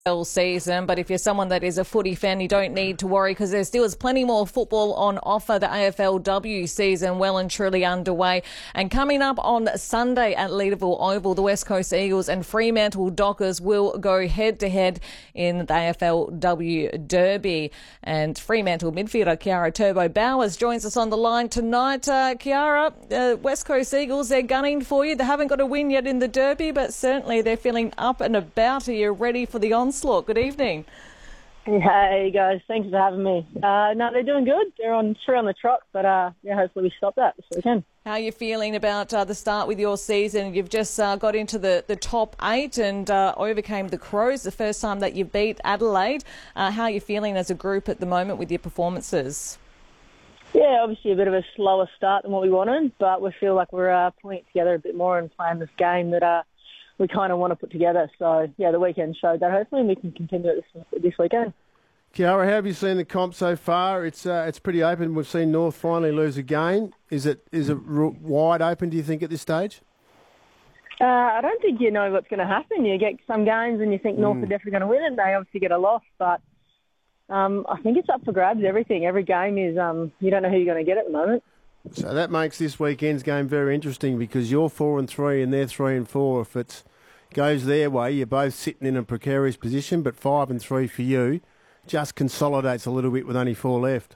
season, but if you're someone that is a footy fan, you don't need to worry because there still is plenty more football on offer. The AFLW season well and truly underway, and coming up on Sunday at Leederville Oval, the West Coast Eagles and Fremantle Dockers will go head to head in the AFLW Derby, and Fremantle midfielder Kiara Turbo Bowers joins us on the line tonight. Kiara, West Coast Eagles, they're gunning for you. They haven't got a win yet in the Derby, but certainly they're feeling up and about. Are you ready for the onslaught? Good evening. Hey guys, thanks for having me. No, they're doing good. They're on the trot, but hopefully we stop that this weekend. How are you feeling about the start with your season? You've just got into the top 8 and overcame the Crows the first time that you beat Adelaide. How are you feeling as a group at the moment with your performances? Yeah, obviously a bit of a slower start than what we wanted, but we feel like we're pulling it together a bit more and playing this game that we kind of want to put together. So, yeah, the weekend showed that hopefully we can continue it this weekend. Kiara, how have you seen the comp so far? It's pretty open. We've seen North finally lose a game. Is it wide open, do you think, at this stage? I don't think you know what's going to happen. You get some games and you think North are definitely going to win, and they obviously get a loss. But I think it's up for grabs, everything. Every game is you don't know who you're going to get at the moment. So that makes this weekend's game very interesting because you're 4-3 and they're 3-4. If it goes their way, you're both sitting in a precarious position, but 5-3 for you just consolidates a little bit with only 4 left.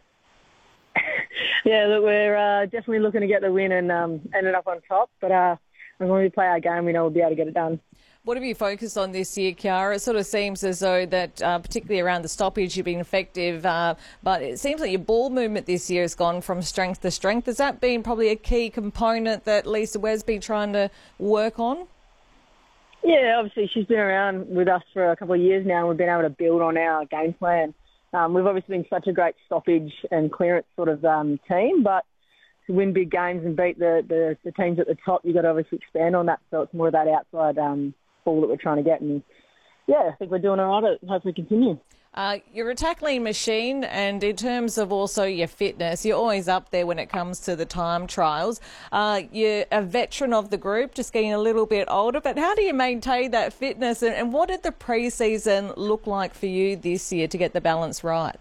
Yeah, look, we're definitely looking to get the win and ended up on top, but as long as we play our game, we know we'll be able to get it done. What have you focused on this year, Kiara? It sort of seems as though that, particularly around the stoppage, you've been effective, but it seems like your ball movement this year has gone from strength to strength. Has that been probably a key component that Lisa Webb's been trying to work on? Yeah, obviously she's been around with us for a couple of years now and we've been able to build on our game plan. We've obviously been such a great stoppage and clearance sort of team, but to win big games and beat the teams at the top, you've got to obviously expand on that, so it's more of that outside ball that we're trying to get. And, yeah, I think we're doing all right. Hopefully continue. You're a tackling machine, and in terms of also your fitness, you're always up there when it comes to the time trials. You're a veteran of the group, just getting a little bit older, but how do you maintain that fitness, and what did the pre-season look like for you this year to get the balance right?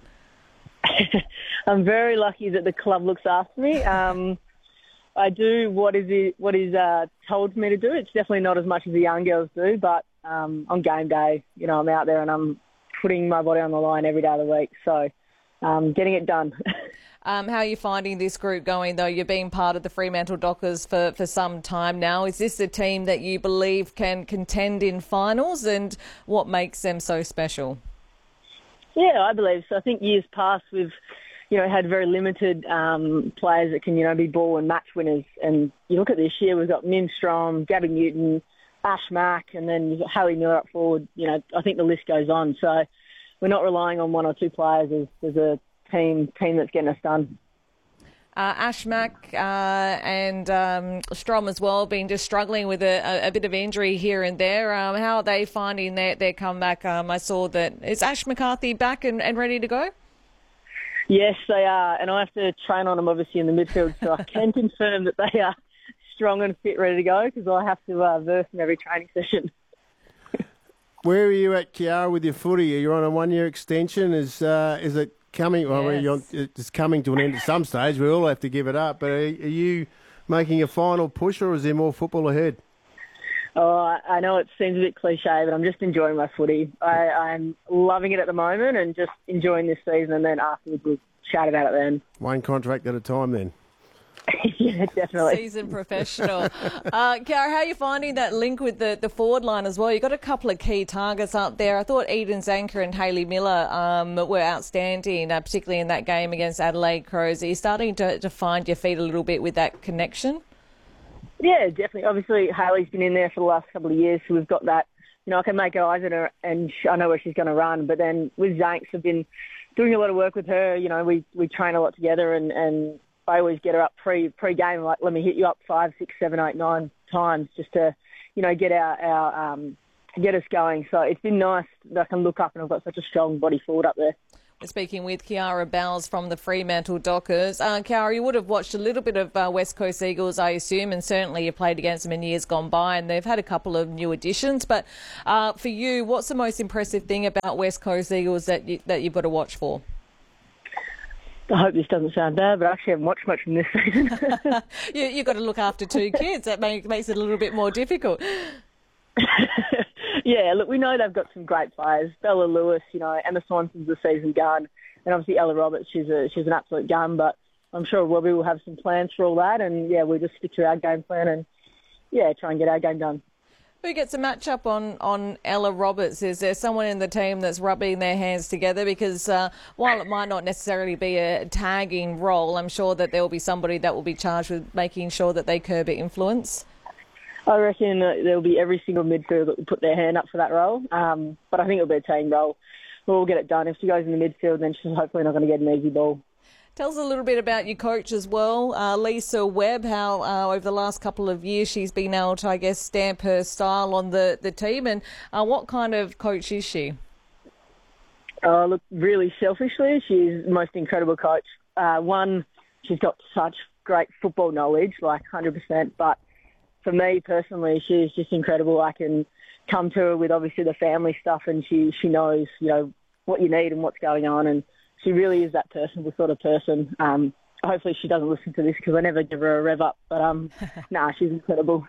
I'm very lucky that the club looks after me. I do what is told for me to do. It's definitely not as much as the young girls do, but on game day, I'm out there and I'm putting my body on the line every day of the week. So getting it done. How are you finding this group going, though? You've been part of the Fremantle Dockers for some time now. Is this a team that you believe can contend in finals, and what makes them so special? Yeah, I believe so. I think years past we've had very limited players that can, be ball and match winners. And you look at this year, we've got Mim Strom, Gabby Newton, Ash Mack, and then you've got Haley Miller up forward. I think the list goes on. So we're not relying on one or two players as a team that's getting us done. Ash Mack and Strom as well, been just struggling with a bit of injury here and there. How are they finding their comeback? I saw that. Is Ash McCarthy back and ready to go? Yes, they are, and I have to train on them obviously in the midfield, so I can confirm that they are strong and fit, ready to go, because I have to verse them every training session. Where are you at, Kiara, with your footy? Are you on a 1-year extension? Is it coming? Well, Yes. It's coming to an end at some stage. We all have to give it up, but are you making a final push, or is there more football ahead? Oh, I know it seems a bit cliche, but I'm just enjoying my footy. I'm loving it at the moment and just enjoying this season, and then afterwards we'll chat about it then. One contract at a time then. Yeah, definitely. Seasoned professional. Kiara, how are you finding that link with the forward line as well? You've got a couple of key targets up there. I thought Eden Zanker and Haley Miller were outstanding, particularly in that game against Adelaide Crows. Are you starting to find your feet a little bit with that connection? Yeah, definitely. Obviously, Haley's been in there for the last couple of years, so we've got that. I can make eyes at her and I know where she's going to run. But then with Zanks, I've been doing a lot of work with her. We train a lot together, and I always get her up pre-game, like, let me hit you up 5, 6, 7, 8, 9 times just to, get our get us going. So it's been nice that I can look up and I've got such a strong body forward up there. We're speaking with Kiara Bowles from the Fremantle Dockers. Kiara, you would have watched a little bit of West Coast Eagles, I assume, and certainly you played against them in years gone by, and they've had a couple of new additions. But for you, what's the most impressive thing about West Coast Eagles that you've got to watch for? I hope this doesn't sound bad, but I actually haven't watched much from this season. You've got to look after two kids. That makes it a little bit more difficult. Yeah, look, we know they've got some great players. Bella Lewis, Emma Swanson's a season gun, and obviously Ella Roberts, she's an absolute gun. But I'm sure Robbie will have some plans for all that, and we'll just stick to our game plan and try and get our game done. Who gets a match-up on Ella Roberts? Is there someone in the team that's rubbing their hands together? Because while it might not necessarily be a tagging role, I'm sure that there will be somebody that will be charged with making sure that they curb influence. I reckon there'll be every single midfielder that will put their hand up for that role. But I think it'll be a team role. We'll get it done. If she goes in the midfield, then she's hopefully not going to get an easy ball. Tell us a little bit about your coach as well, Lisa Webb, how over the last couple of years she's been able to, I guess, stamp her style on the team, and what kind of coach is she? Look, really selfishly, she's the most incredible coach. One, she's got such great football knowledge, like 100%, but for me personally, she's just incredible. I can come to her with obviously the family stuff, and she knows, what you need and what's going on, and she really is that personable sort of person. Hopefully she doesn't listen to this because I never give her a rev up. But, she's incredible.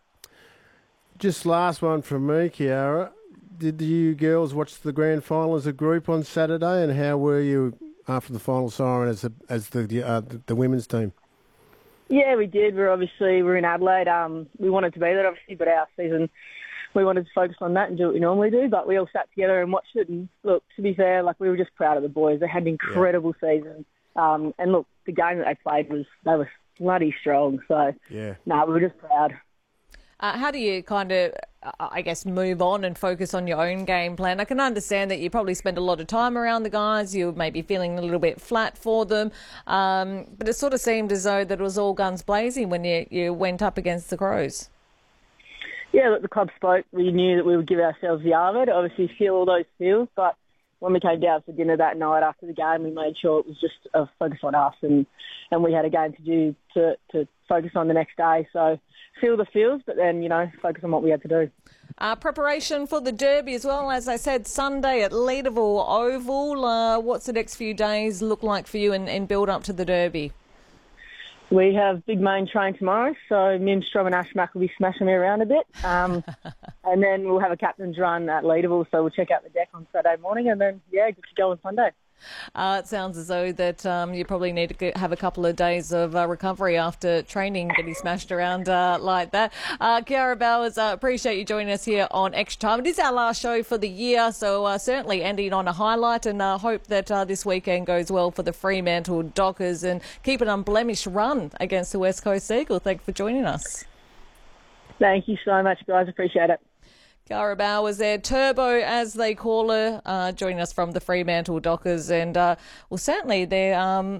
Just last one from me, Kiara. Did you girls watch the grand final as a group on Saturday, and how were you after the final siren as the women's team? Yeah, we did. We're in Adelaide. We wanted to be there, obviously, but our season, we wanted to focus on that and do what we normally do. But we all sat together and watched it. And look, to be fair, we were just proud of the boys. They had an incredible season. And look, the game that they played they were bloody strong. So, we were just proud. How do you kind of, I guess, move on and focus on your own game plan? I can understand that you probably spend a lot of time around the guys. You may be feeling a little bit flat for them. But it sort of seemed as though that it was all guns blazing when you went up against the Crows. Yeah, look, the club spoke. We knew that we would give ourselves the armour to obviously feel all those feels. But when we came down for dinner that night after the game, we made sure it was just a focus on us. And we had a game to do to focus on the next day. So feel the feels, but then, focus on what we had to do. Preparation for the Derby as well. As I said, Sunday at Leederville Oval. What's the next few days look like for you in build up to the Derby? We have big main train tomorrow, so Mim Strom and Ash Mack will be smashing me around a bit. And then we'll have a captain's run at Leederville, so we'll check out the deck on Saturday morning and then, good to go on Sunday. It sounds as though that you probably need to have a couple of days of recovery after training, getting smashed around like that. Kiara Bowles, appreciate you joining us here on Extra Time. It is our last show for the year, so certainly ending on a highlight, and hope that this weekend goes well for the Fremantle Dockers and keep an unblemished run against the West Coast Eagles. Thanks for joining us. Thank you so much, guys. Appreciate it. Kiara Bowles was there, Turbo as they call her, joining us from the Fremantle Dockers, and certainly they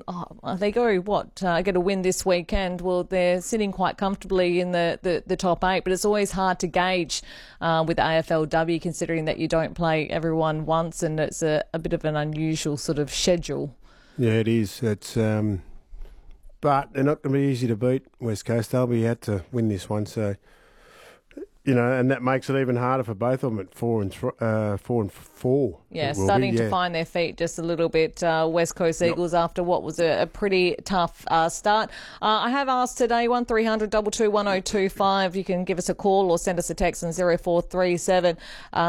go get a win this weekend. Well, they're sitting quite comfortably in the top 8, but it's always hard to gauge with AFLW considering that you don't play everyone once, and it's a bit of an unusual sort of schedule. Yeah, it is. It's but they're not going to be easy to beat, West Coast. They'll be out to win this one, so. And that makes it even harder for both of them at 4 and 4. Yeah, starting to find their feet just a little bit. West Coast Eagles after what was a pretty tough start. I have asked today 1300 22 1025. You can give us a call or send us a text on 0437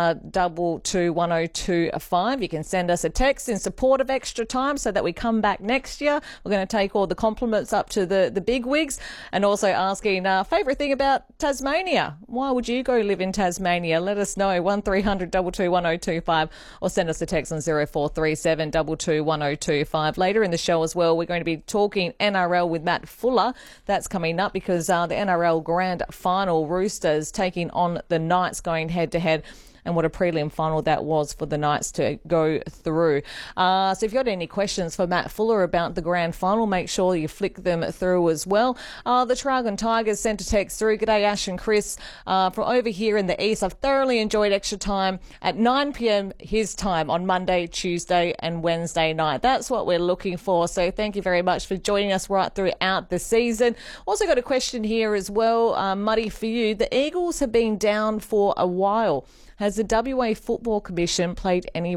22 1025. You can send us a text in support of Extra Time so that we come back next year. We're going to take all the compliments up to the big wigs, and also asking favourite thing about Tasmania. Why would you go live in Tasmania? Let us know, 1300 22 1025, or send us a text on 0437 22 1025. Later in the show as well, we're going to be talking NRL with Matt Fuller. That's coming up because the NRL Grand Final, Roosters taking on the Knights, going head-to-head and what a prelim final that was for the Knights to go through. So if you've got any questions for Matt Fuller about the grand final, make sure you flick them through as well. The Traralgon Tigers sent a text through. G'day, Ash and Chris. From over here in the east, I've thoroughly enjoyed extra time at 9 p.m. his time on Monday, Tuesday and Wednesday night. That's what we're looking for. So thank you very much for joining us right throughout the season. Also got a question here as well, Muddy, for you. The Eagles have been down for a while. Has the WA Football Commission played any